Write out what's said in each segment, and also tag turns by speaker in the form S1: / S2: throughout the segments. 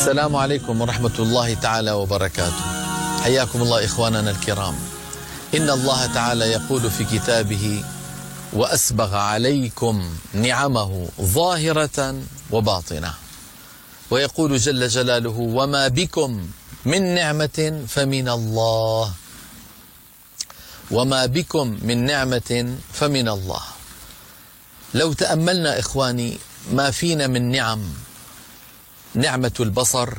S1: السلام عليكم ورحمة الله تعالى وبركاته. حياكم الله إخواننا الكرام. إن الله تعالى يقول في كتابه: وأسبغ عليكم نعمه ظاهرة وباطنة. ويقول جل جلاله: وما بكم من نعمة فمن الله. وما بكم من نعمة فمن الله. لو تأملنا إخواني ما فينا من نعم، نعمة البصر،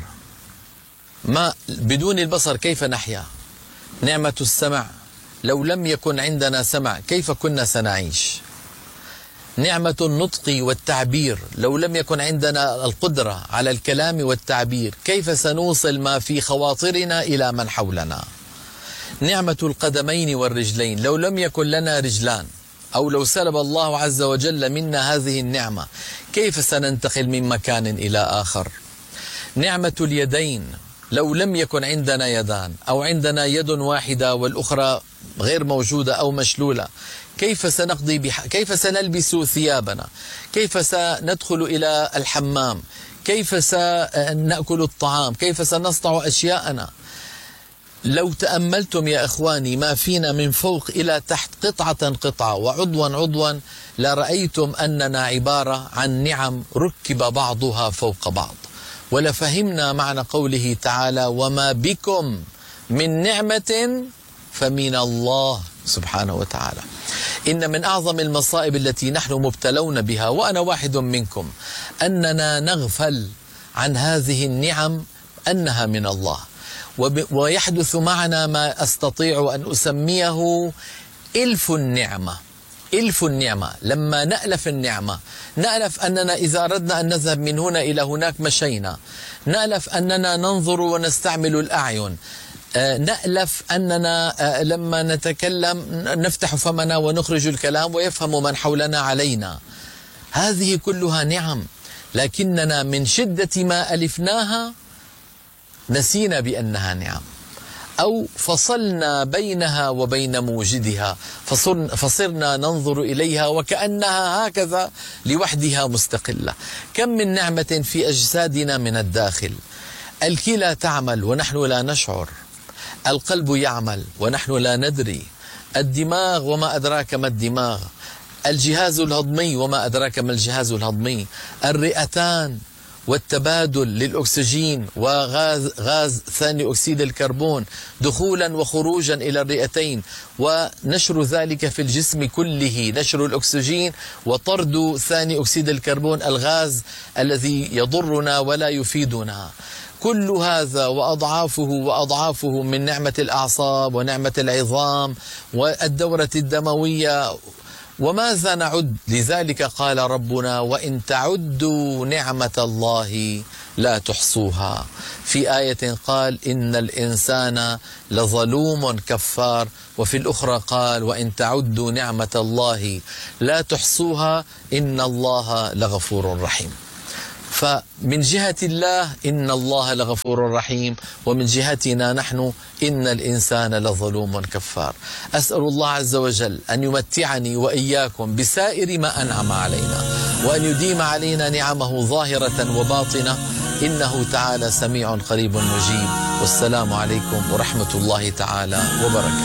S1: ما بدون البصر كيف نحيا؟ نعمة السمع، لو لم يكن عندنا سمع كيف كنا سنعيش؟ نعمة النطق والتعبير، لو لم يكن عندنا القدرة على الكلام والتعبير كيف سنوصل ما في خواطرنا إلى من حولنا؟ نعمة القدمين والرجلين، لو لم يكن لنا رجلان أو لو سلب الله عز وجل منا هذه النعمة كيف سننتقل من مكان إلى آخر؟ نعمة اليدين، لو لم يكن عندنا يدان أو عندنا يد واحدة والأخرى غير موجودة أو مشلولة كيف سنقضي كيف سنلبس ثيابنا؟ كيف سندخل إلى الحمام؟ كيف سنأكل الطعام؟ كيف سنصنع أشياءنا؟ لو تأملتم يا إخواني ما فينا من فوق إلى تحت قطعة قطعة وعضوا عضوا لرأيتم أننا عبارة عن نعم ركب بعضها فوق بعض، ولفهمنا معنى قوله تعالى: وما بكم من نعمة فمن الله سبحانه وتعالى. إن من أعظم المصائب التي نحن مبتلون بها وأنا واحد منكم أننا نغفل عن هذه النعم أنها من الله، ويحدث معنا ما أستطيع أن أسميه إلف النعمة. إلف النعمة، لما نألف النعمة، نألف أننا إذا أردنا أن نذهب من هنا إلى هناك مشينا، نألف أننا ننظر ونستعمل الأعين، نألف أننا لما نتكلم نفتح فمنا ونخرج الكلام ويفهم من حولنا علينا. هذه كلها نعم، لكننا من شدة ما ألفناها نسينا بأنها نعم، أو فصلنا بينها وبين موجدها، فصرنا ننظر إليها وكأنها هكذا لوحدها مستقلة. كم من نعمة في أجسادنا من الداخل. الكلى تعمل ونحن لا نشعر، القلب يعمل ونحن لا ندري، الدماغ وما أدراك ما الدماغ، الجهاز الهضمي وما أدراك ما الجهاز الهضمي، الرئتان والتبادل للأكسجين وغاز ثاني أكسيد الكربون دخولا وخروجا إلى الرئتين، ونشر ذلك في الجسم كله، نشر الأكسجين وطرد ثاني أكسيد الكربون الغاز الذي يضرنا ولا يفيدنا. كل هذا وأضعافه من نعمة الأعصاب ونعمة العظام والدورة الدموية، وماذا نعد؟ لذلك قال ربنا: وإن تعدوا نعمة الله لا تحصوها. في آية قال: إن الإنسان لظلوم كفار، وفي الأخرى قال: وإن تعدوا نعمة الله لا تحصوها إن الله لغفور رحيم. فمن جهة الله إن الله لغفور رحيم، ومن جهتنا نحن إن الإنسان لظلوم كفار. أسأل الله عز وجل أن يمتعني وإياكم بسائر ما أنعم علينا، وأن يديم علينا نعمه ظاهرة وباطنة، إنه تعالى سميع قريب مجيب. والسلام عليكم ورحمة الله تعالى وبركاته.